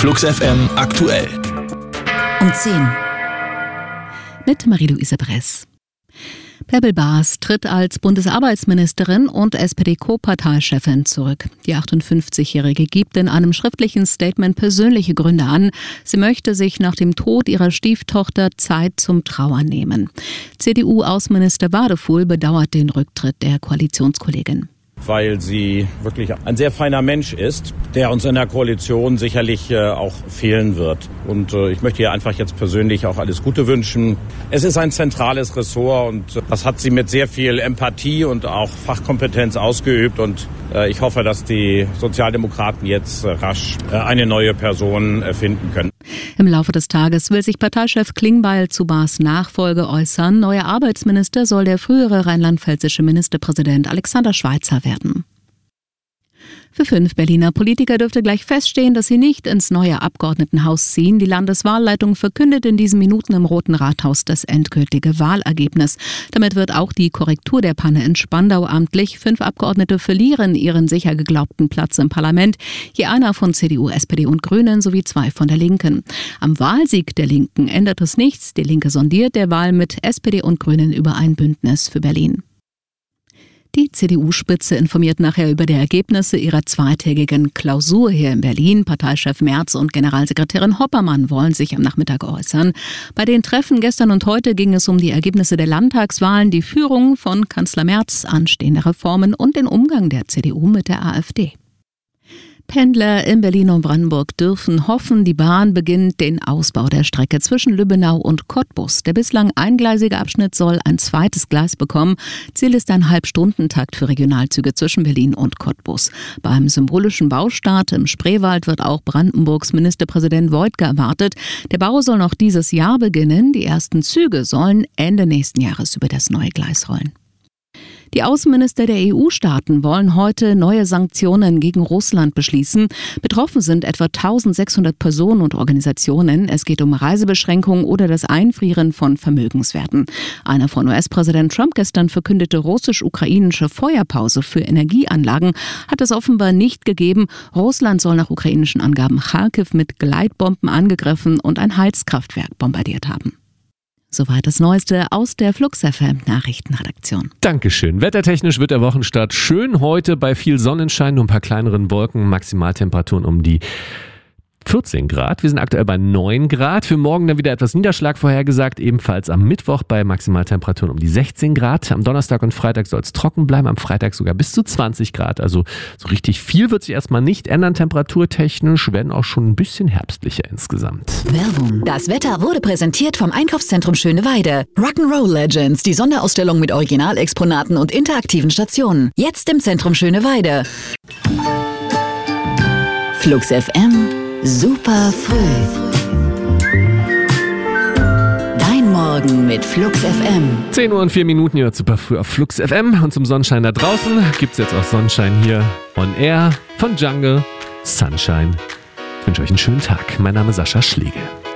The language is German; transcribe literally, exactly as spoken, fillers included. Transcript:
Flux F M aktuell. Um zehn. Mit Marie-Louise Bress. Bärbel Baas tritt als Bundesarbeitsministerin und S P D-Co-Parteichefin zurück. Die achtundfünfzigjährige gibt in einem schriftlichen Statement persönliche Gründe an. Sie möchte sich nach dem Tod ihrer Stieftochter Zeit zum Trauern nehmen. C D U-Außenminister Wadefuhl bedauert den Rücktritt der Koalitionskollegin. Weil sie wirklich ein sehr feiner Mensch ist, der uns in der Koalition sicherlich äh, auch fehlen wird. Und äh, ich möchte ihr einfach jetzt persönlich auch alles Gute wünschen. Es ist ein zentrales Ressort und äh, das hat sie mit sehr viel Empathie und auch Fachkompetenz ausgeübt. Und äh, ich hoffe, dass die Sozialdemokraten jetzt äh, rasch äh, eine neue Person äh, finden können. Im Laufe des Tages will sich Parteichef Klingbeil zu Baas Nachfolge äußern. Neuer Arbeitsminister soll der frühere rheinland-pfälzische Ministerpräsident Alexander Schweitzer werden. Für fünf Berliner Politiker dürfte gleich feststehen, dass sie nicht ins neue Abgeordnetenhaus ziehen. Die Landeswahlleitung verkündet in diesen Minuten im Roten Rathaus das endgültige Wahlergebnis. Damit wird auch die Korrektur der Panne in Spandau amtlich. Fünf Abgeordnete verlieren ihren sicher geglaubten Platz im Parlament. Je einer von C D U, S P D und Grünen sowie zwei von der Linken. Am Wahlsieg der Linken ändert es nichts. Die Linke sondiert derweil mit S P D und Grünen über ein Bündnis für Berlin. Die C D U-Spitze informiert nachher über die Ergebnisse ihrer zweitägigen Klausur hier in Berlin. Parteichef Merz und Generalsekretärin Hoppermann wollen sich am Nachmittag äußern. Bei den Treffen gestern und heute ging es um die Ergebnisse der Landtagswahlen, die Führung von Kanzler Merz, anstehende Reformen und den Umgang der C D U mit der AfD. Pendler in Berlin und Brandenburg dürfen hoffen, die Bahn beginnt den Ausbau der Strecke zwischen Lübbenau und Cottbus. Der bislang eingleisige Abschnitt soll ein zweites Gleis bekommen. Ziel ist ein Halbstundentakt für Regionalzüge zwischen Berlin und Cottbus. Beim symbolischen Baustart im Spreewald wird auch Brandenburgs Ministerpräsident Woidke erwartet. Der Bau soll noch dieses Jahr beginnen. Die ersten Züge sollen Ende nächsten Jahres über das neue Gleis rollen. Die Außenminister der E U-Staaten wollen heute neue Sanktionen gegen Russland beschließen. Betroffen sind etwa eintausendsechshundert Personen und Organisationen. Es geht um Reisebeschränkungen oder das Einfrieren von Vermögenswerten. Eine von U S-Präsident Trump gestern verkündete russisch-ukrainische Feuerpause für Energieanlagen hat es offenbar nicht gegeben. Russland soll nach ukrainischen Angaben Charkiw mit Gleitbomben angegriffen und ein Heizkraftwerk bombardiert haben. Soweit das Neueste aus der Flux F M Nachrichtenredaktion. Dankeschön. Wettertechnisch wird der Wochenstart schön heute bei viel Sonnenschein und ein paar kleineren Wolken. Maximaltemperaturen um die vierzehn Grad. Wir sind aktuell bei neun Grad. Für morgen dann wieder etwas Niederschlag vorhergesagt. Ebenfalls am Mittwoch bei Maximaltemperaturen um die sechzehn Grad. Am Donnerstag und Freitag soll es trocken bleiben. Am Freitag sogar bis zu zwanzig Grad. Also so richtig viel wird sich erstmal nicht ändern. Temperaturtechnisch werden auch schon ein bisschen herbstlicher insgesamt. Werbung. Das Wetter wurde präsentiert vom Einkaufszentrum Schöneweide. Rock'n'Roll Legends, die Sonderausstellung mit Originalexponaten und interaktiven Stationen. Jetzt im Zentrum Schöneweide. Flux F M. Super früh. Dein Morgen mit Flux F M. zehn Uhr und vier Minuten, ihr hört super früh auf Flux F M. Und zum Sonnenschein da draußen gibt's jetzt auch Sonnenschein hier on air von Jungle Sunshine. Ich wünsche euch einen schönen Tag. Mein Name ist Sascha Schlegel.